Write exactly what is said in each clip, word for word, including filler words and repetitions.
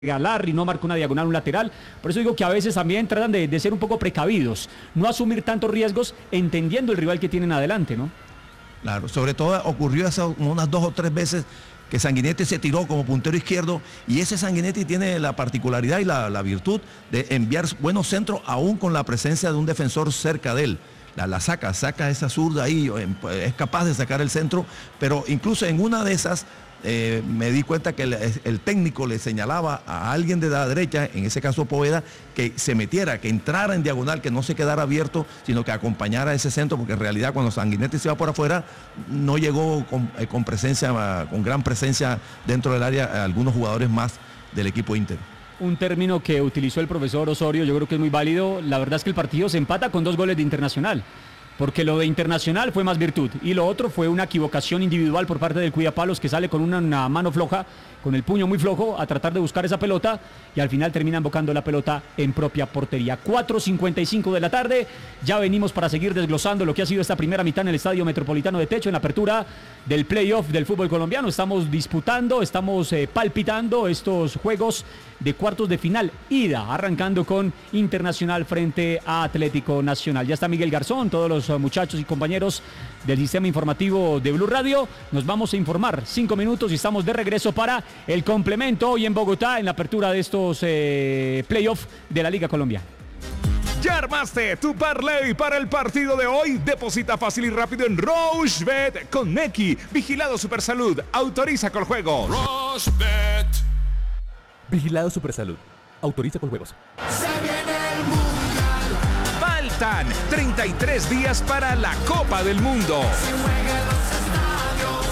regalar y no marca una diagonal, un lateral. Por eso digo que a veces también tratan de, de ser un poco precavidos, no asumir tantos riesgos, entendiendo el rival que tienen adelante, ¿no? Claro, sobre todo ocurrió hace unas dos o tres veces que Sanguinetti se tiró como puntero izquierdo y ese Sanguinetti tiene la particularidad y la, la virtud de enviar buenos centros aún con la presencia de un defensor cerca de él. La, la saca, saca esa zurda ahí, es capaz de sacar el centro, pero incluso en una de esas eh, me di cuenta que el, el técnico le señalaba a alguien de la derecha, en ese caso Poveda, que se metiera, que entrara en diagonal, que no se quedara abierto, sino que acompañara ese centro, porque en realidad cuando Sanguinetti se iba por afuera, no llegó con, eh, con presencia, con gran presencia dentro del área algunos jugadores más del equipo Inter. Un término que utilizó el profesor Osorio, yo creo que es muy válido. La verdad es que el partido se empata con dos goles de Internacional, porque lo de Internacional fue más virtud y lo otro fue una equivocación individual por parte del cuidapalos, que sale con una, una mano floja, con el puño muy flojo, a tratar de buscar esa pelota y al final termina embocando la pelota en propia portería. cuatro cincuenta y cinco de la tarde, ya venimos para seguir desglosando lo que ha sido esta primera mitad en el Estadio Metropolitano de Techo, en la apertura del playoff del fútbol colombiano. Estamos disputando, estamos eh, palpitando estos juegos de cuartos de final, ida, arrancando con Internacional frente a Atlético Nacional. Ya está Miguel Garzón, todos los muchachos y compañeros del sistema informativo de Blue Radio. Nos vamos a informar cinco minutos y estamos de regreso para el complemento hoy en Bogotá, en la apertura de estos eh, playoffs de la Liga Colombiana. ¿Ya armaste tu parlay para el partido de hoy? Deposita fácil y rápido en Rochebet con Neki. Vigilado Supersalud. Autoriza con juegos. Rochebet. Vigilado Supersalud. Autoriza con juegos. Se viene el mundial. Faltan treinta y tres días para la Copa del Mundo. Se juega en los estadios.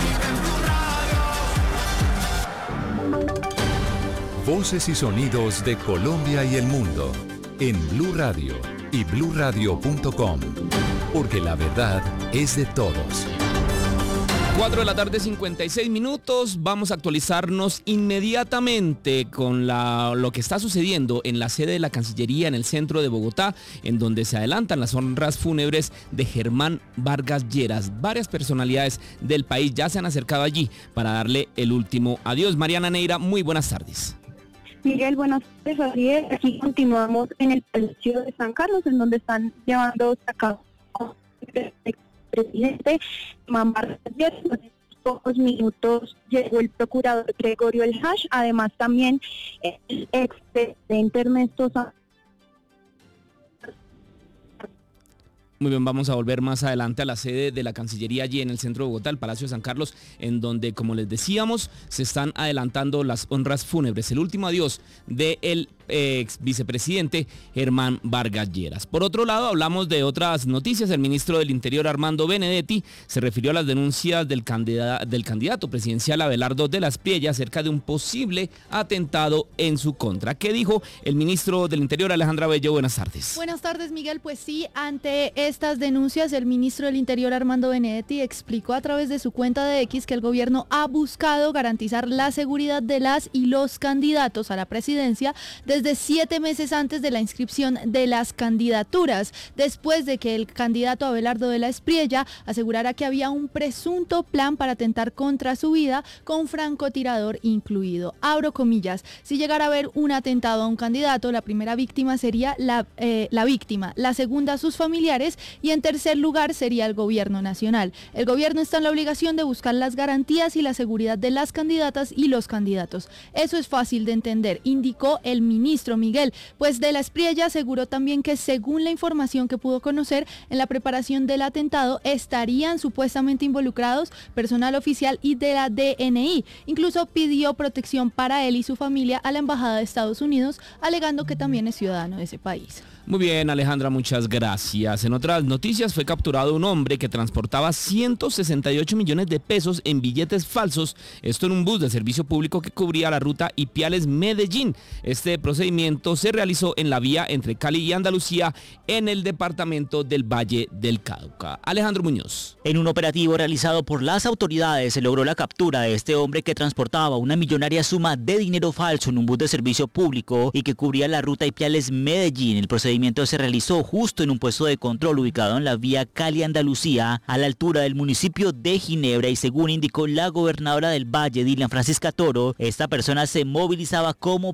Se vive en Blue Radio. Voces y sonidos de Colombia y el mundo en Blue Radio y blue radio punto com, porque la verdad es de todos. cuatro de la tarde, cincuenta y seis minutos. Vamos a actualizarnos inmediatamente con la, lo que está sucediendo en la sede de la Cancillería en el centro de Bogotá, en donde se adelantan las honras fúnebres de Germán Vargas Lleras. Varias personalidades del país ya se han acercado allí para darle el último adiós. Mariana Neira, muy buenas tardes. Miguel, buenas tardes. Así es, aquí continuamos en el Palacio de San Carlos, en donde están llevando a cabo el presidente Germán Vargas Lleras. En pocos minutos llegó el procurador Gregorio El Hash, además también el expresidente Ernesto Santos. Muy bien, vamos a volver más adelante a la sede de la Cancillería allí en el centro de Bogotá, el Palacio de San Carlos, en donde, como les decíamos, se están adelantando las honras fúnebres, el último adiós del ex vicepresidente Germán Vargas Lleras. Por otro lado, hablamos de otras noticias. El ministro del Interior, Armando Benedetti, se refirió a las denuncias del, candida, del candidato presidencial Abelardo de la Espriella acerca de un posible atentado en su contra. ¿Qué dijo el ministro del Interior, Alejandra Bello? Buenas tardes. Buenas tardes, Miguel. Pues sí, ante estas denuncias, el ministro del Interior, Armando Benedetti, explicó a través de su cuenta de X que el gobierno ha buscado garantizar la seguridad de las y los candidatos a la presidencia desde siete meses antes de la inscripción de las candidaturas, después de que el candidato Abelardo de la Espriella asegurara que había un presunto plan para atentar contra su vida, con francotirador incluido. Abro comillas: si llegara a haber un atentado a un candidato, la primera víctima sería la, eh, la víctima, la segunda sus familiares y en tercer lugar sería el gobierno nacional. El gobierno está en la obligación de buscar las garantías y la seguridad de las candidatas y los candidatos. Eso es fácil de entender, indicó el ministro Miguel, pues de la Espriella aseguró también que, según la información que pudo conocer, en la preparación del atentado estarían supuestamente involucrados personal oficial y de la D N I. Incluso pidió protección para él y su familia a la Embajada de Estados Unidos, alegando que también es ciudadano de ese país. Muy bien, Alejandra, muchas gracias. En otras noticias, fue capturado un hombre que transportaba ciento sesenta y ocho millones de pesos en billetes falsos, esto en un bus de servicio público que cubría la ruta Ipiales-Medellín. Este proceso procedimiento se realizó en la vía entre Cali y Andalucía en el departamento del Valle del Cauca. Alejandro Muñoz. En un operativo realizado por las autoridades se logró la captura de este hombre que transportaba una millonaria suma de dinero falso en un bus de servicio público y que cubría la ruta Ipiales-Medellín. El procedimiento se realizó justo en un puesto de control ubicado en la vía Cali-Andalucía, a la altura del municipio de Ginebra, y según indicó la gobernadora del Valle, Dylan Francisca Toro, esta persona se movilizaba como